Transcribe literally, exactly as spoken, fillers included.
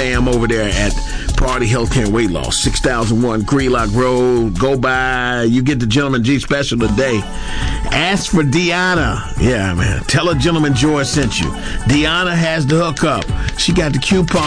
fam over there at Priority Healthcare and Weight Loss, six thousand one Greenlock Road. Go by. You get the Gentleman G special today. Ask for Deanna. Yeah, man. Tell a Gentleman Joy sent you. Deanna has the hookup. She got the coupon.